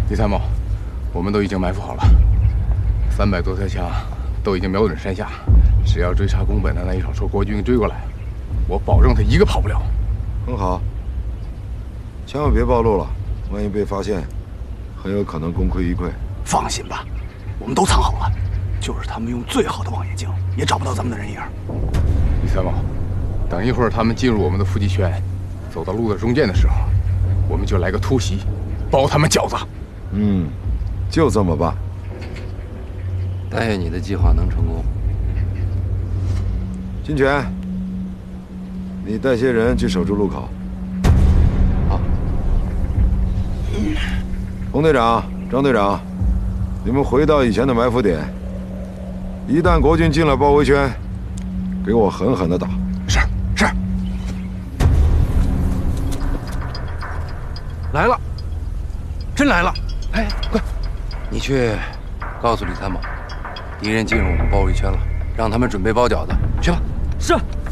李参谋，我们都已经埋伏好了，300多条枪都已经瞄准山下，只要追查宫本的那一小撮国军追过来，我保证他一个跑不了。 很好，千万别暴露了，万一被发现，很有可能功亏一篑。 放心吧，我们都藏好了，就是他们用最好的望远镜也找不到咱们的人影。 李参谋，等一会儿他们进入我们的伏击圈，走到路的中间的时候，我们就来个突袭，包他们饺子。 就这么办。 但愿你的计划能成功。 金泉，你带些人去守住路口。 好。 洪队长、张队长，你们回到以前的埋伏点。一旦国军进了包围圈，给我狠狠的打。 是。来了，真来了！哎，快！ 你去告诉李参谋，敌人进入我们包围圈了，让他们准备包饺子。去吧。 是。